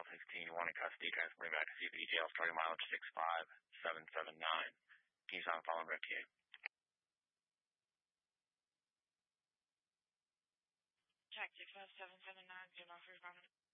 South 16, you want in custody, transporting back to CPDJL, starting mileage 65779. Can you sound following back to you? Check 65779, do not respond.